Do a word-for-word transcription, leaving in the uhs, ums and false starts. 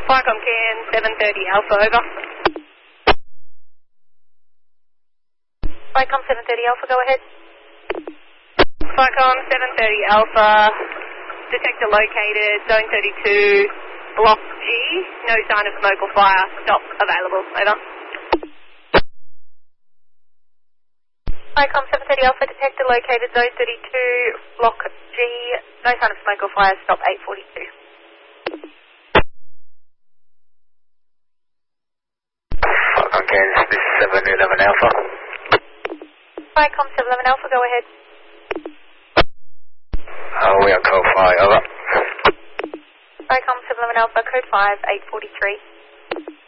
Flycom Can seven thirty Alpha, over. Flycom seven thirty Alpha, go ahead. Flycom seven thirty Alpha, detector located, zone thirty-two, block G, no sign of smoke or fire, stop available, over. Flycom seven thirty Alpha, detector located, zone thirty-two, block G, no sign of smoke or fire, stop eight forty-two. Flycom Cairns, this is seven eleven Alpha. Flycom seven eleven Alpha, go ahead. Uh, we are code five, over. Flycom seven eleven Alpha, code five, eight forty-three.